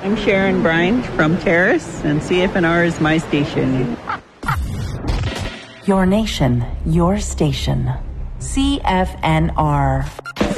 I'm Sharon Bryant from Terrace, and CFNR is my station. Your nation, your station. CFNR.